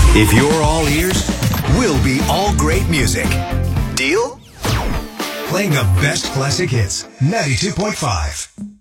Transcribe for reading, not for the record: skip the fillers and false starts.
If you're all ears, we'll be all great music. Deal? Playing the best classic hits. 92.5.